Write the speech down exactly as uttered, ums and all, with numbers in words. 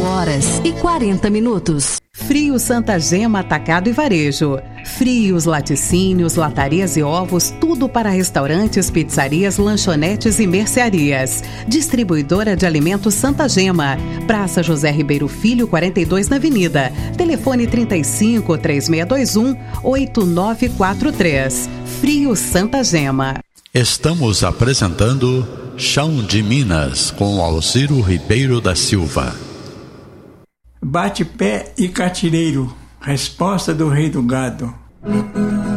horas e quarenta minutos. Frios Santa Gema Atacado e Varejo. Frios, laticínios, latarias e ovos, tudo para restaurantes, pizzarias, lanchonetes e mercearias. Distribuidora de alimentos Santa Gema. Praça José Ribeiro Filho, quarenta e dois na Avenida. Telefone trinta e cinco, três seis dois um, oito nove quatro três. Frios Santa Gema. Estamos apresentando Chão de Minas com Alciro Ribeiro da Silva. Bate-pé e catireiro, resposta do rei do gado.